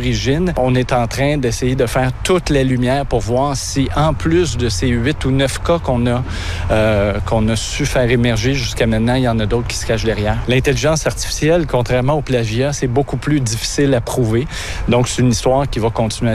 l'origine. On est en train d'essayer de faire toute la lumière pour voir si, en plus de ces 8 ou 9 cas qu'on a su faire émerger jusqu'à maintenant, il y en a d'autres qui se cachent derrière. L'intelligence artificielle, contrairement au plagiat, c'est beaucoup plus difficile à prouver. Donc, c'est une histoire qui va continuer